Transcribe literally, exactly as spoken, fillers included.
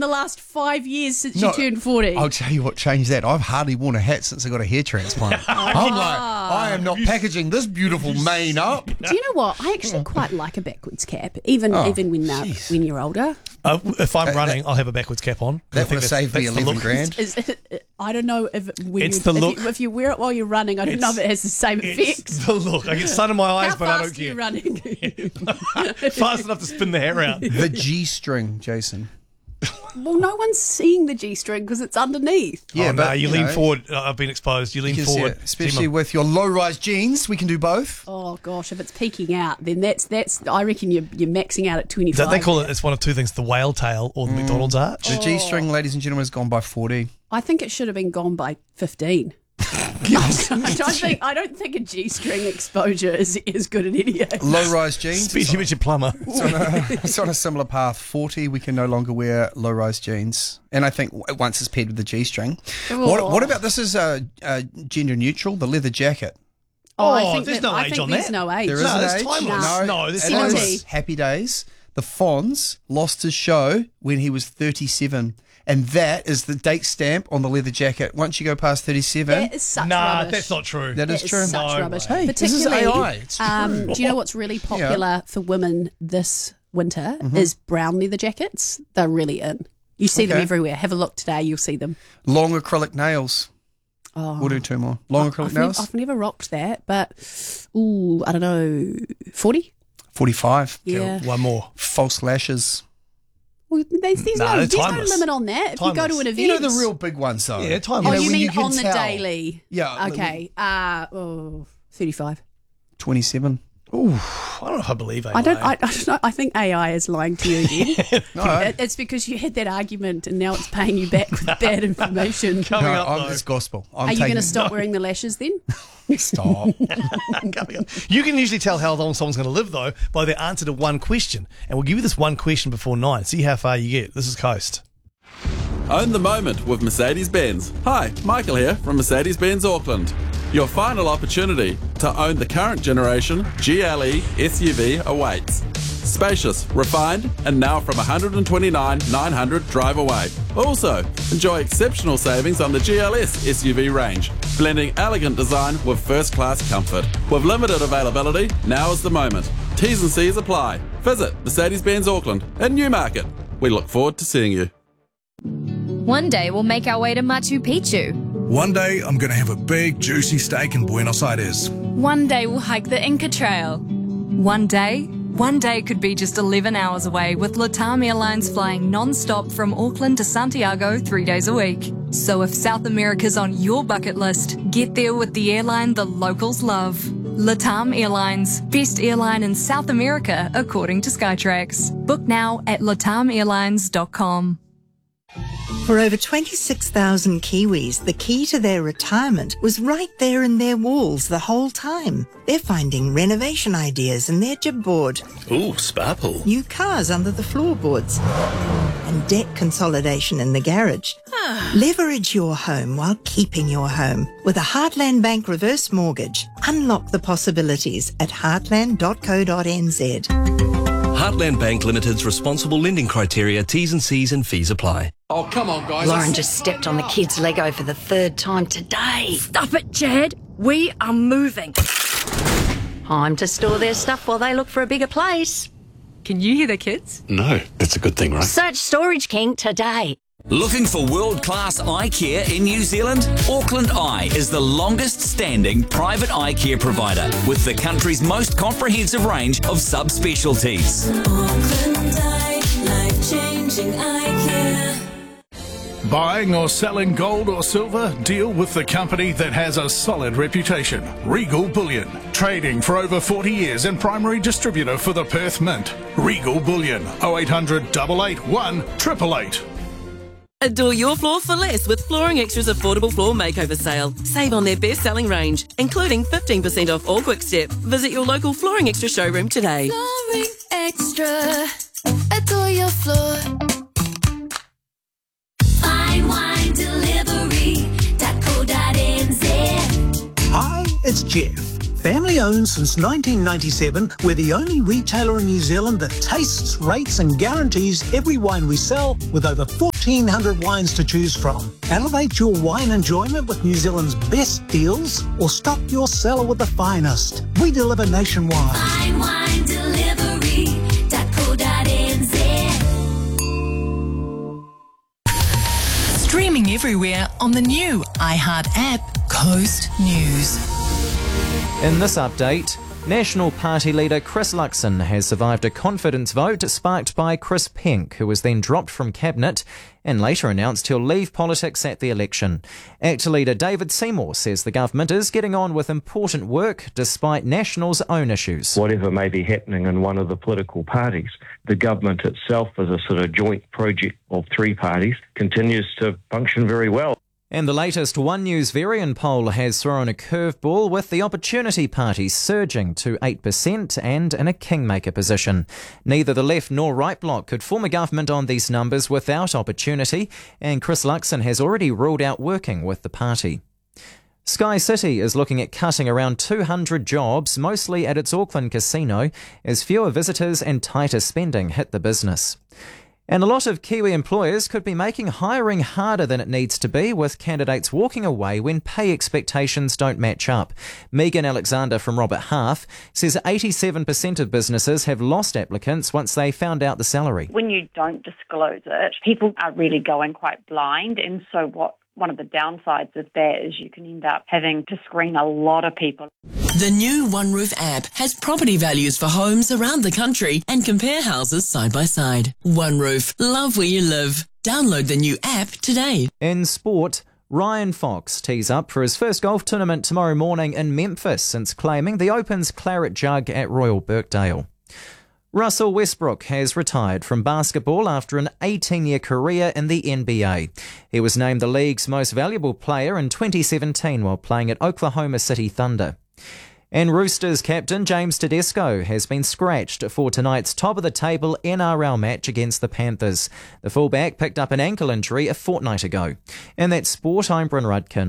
the last five years since No, you turned forty? I'll tell you what changed that. I've hardly worn a hat since I got a hair transplant. I'm like, I am not packaging this beautiful mane up. Do you know what? I actually quite like a backwards cap, even Oh, even when uh, when you're older. Uh, if I'm Uh, running, I'll have a backwards cap on. I That think would have that's- saved me that's the eleven look. grand. Is it, I don't know if when It's you, the if, look. you, if you wear it while you're running. I don't know if it has the same effects. It's the look. I get sun in my eyes, How but I fast don't are you care. running? Fast enough to spin the hair around. The G string, Jason. Well, no one's seeing the G string because it's underneath. Yeah, oh, but no, you, you lean know, forward. Uh, I've been exposed. You lean You can see forward, it, especially Gemma. with your low-rise jeans. We can do both. Oh gosh, if it's peeking out, then that's that's. I reckon you're you're maxing out at Is twenty-five. that they call it? It's one of two things: the whale tail or the McDonald's arch. The G string, ladies and gentlemen, has gone by forty. I think it should have been gone by fifteen. I don't think I don't think a G string exposure is is good in any age. Low-rise jeans. Especially with your plumber. It's on, a, it's on a similar path. forty, we can no longer wear low-rise jeans. And I think w- once it's paired with the G-string. What, what about this is uh, uh, gender neutral, the leather jacket? Oh, I Oh, think there's that- no I age think on there's that. no age. There is No, an that's age. timeless. No, No, there's it timeless. is. Happy days. The Fonz lost his show when he was thirty-seven. And that is the date stamp on the leather jacket. Once you go past thirty-seven, That is such Nah, rubbish. that's not true. that That is is true. such No rubbish. way. Hey, this is Particularly, A I. It's true. um, do you know what's really popular for women this winter is brown leather jackets. They're really in. You see them Okay. everywhere. Have a look today. You'll see them. Long acrylic nails. Oh, We'll do two more. Long acrylic I've, ne- nails. I've never rocked that, but ooh, I don't know, forty. forty-five. Yeah. One more. False lashes. Well, there's, there's, Nah, no, they're there's no timeless. limit on that. If you go to an Timeless. event, You know the real big ones, though. Yeah, timeless. Oh, know, you when mean can on the tell. daily? Yeah. Okay. Uh, oh, thirty-five. twenty-seven. Ooh, I don't know if I believe it. I don't. I, I don't know. I think A I is lying to you again. No, It- it's because you had that argument and now it's paying you back with bad information. Coming no up, I'm, though. it's gospel. I'm Are you going taking to stop wearing the lashes then? Stop. Coming up. You can usually tell how long someone's going to live, though, by their answer to one question. And we'll give you this one question before nine. See how far you get. This is Coast. Own the moment with Mercedes-Benz. Hi, Michael here from Mercedes-Benz Auckland. Your final opportunity to own the current generation G L E S U V awaits. Spacious, refined, and now from one hundred twenty-nine thousand nine hundred drive away. Also, enjoy exceptional savings on the G L S S U V range, blending elegant design with first-class comfort. With limited availability, now is the moment. T's and C's apply. Visit Mercedes-Benz Auckland in Newmarket. We look forward to seeing you. One day we'll make our way to Machu Picchu. One day I'm going to have a big, juicy steak in Buenos Aires. One day we'll hike the Inca Trail. One day, one day could be just eleven hours away with LATAM Airlines flying non-stop from Auckland to Santiago three days a week. So if South America's on your bucket list, get there with the airline the locals love. LATAM Airlines, best airline in South America according to Skytrax. Book now at latam airlines dot com. For over twenty-six thousand Kiwis, the key to their retirement was right there in their walls the whole time. They're finding renovation ideas in their jib board, Ooh, sparkle. new cars under the floorboards, and debt consolidation in the garage. Leverage your home while keeping your home with a Heartland Bank reverse mortgage. Unlock the possibilities at heartland dot co dot n z. Heartland Bank Limited's responsible lending criteria, T's and C's and fees apply. Oh, come on, guys. Lauren just stepped on the kid's Lego for the third time today. Stop it, Jad. We are moving. Time to store their stuff while they look for a bigger place. Can you hear the kids? No, that's a good thing, right? Search Storage King today. Looking for world-class eye care in New Zealand? Auckland Eye is the longest-standing private eye care provider with the country's most comprehensive range of subspecialties. Auckland Eye, life-changing eye care. Buying or selling gold or silver? Deal with the company that has a solid reputation. Regal Bullion. Trading for over forty years and primary distributor for the Perth Mint. Regal Bullion. oh eight hundred, eight eight one, eight eight eight. Adore your floor for less with Flooring Extra's affordable floor makeover sale. Save on their best-selling range, including fifteen percent off all Quick Step. Visit your local Flooring Extra showroom today. Flooring Extra. Adore your floor. Fine Wine Delivery dot co dot n z. Hi, it's Jeff. Family owned since nineteen ninety-seven, we're the only retailer in New Zealand that tastes, rates and guarantees every wine we sell with over four... fifteen hundred wines to choose from. Elevate your wine enjoyment with New Zealand's best deals or stock your cellar with the finest. We deliver nationwide. Fine wine delivery dot co dot n z. Streaming everywhere on the new iHeart app, Coast News. In this update, National Party leader Chris Luxon has survived a confidence vote sparked by Chris Penk, who was then dropped from cabinet and later announced he'll leave politics at the election. Actor leader David Seymour says the government is getting on with important work despite National's own issues. Whatever may be happening in one of the political parties, the government itself, as a sort of joint project of three parties, continues to function very well. And the latest One News Varian poll has thrown a curveball with the Opportunity Party surging to eight percent and in a kingmaker position. Neither the left nor right bloc could form a government on these numbers without Opportunity, and Chris Luxon has already ruled out working with the party. Sky City is looking at cutting around two hundred jobs, mostly at its Auckland casino, as fewer visitors and tighter spending hit the business. And a lot of Kiwi employers could be making hiring harder than it needs to be, with candidates walking away when pay expectations don't match up. Megan Alexander from Robert Half says eighty-seven percent of businesses have lost applicants once they found out the salary. When you don't disclose it, people are really going quite blind, and so what one of the downsides of that is you can end up having to screen a lot of people. The new OneRoof app has property values for homes around the country and compare houses side by side. OneRoof, love where you live. Download the new app today. In sport, Ryan Fox tees up for his first golf tournament tomorrow morning in Memphis since claiming the Open's Claret Jug at Royal Birkdale. Russell Westbrook has retired from basketball after an eighteen-year career in the N B A. He was named the league's most valuable player in twenty seventeen while playing at Oklahoma City Thunder. And Roosters captain James Tedesco has been scratched for tonight's top-of-the-table N R L match against the Panthers. The fullback picked up an ankle injury a fortnight ago. And that's sport, I'm Bryn Rudkin.